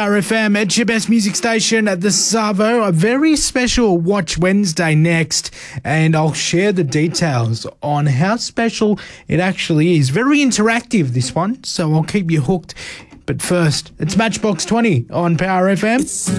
Power FM. It's your best music station at the Savo. A very special Watch Wednesday next, and I'll share the details on how special it actually is. Very interactive, this one, so I'll keep you hooked. But first, it's Matchbox 20 on Power FM.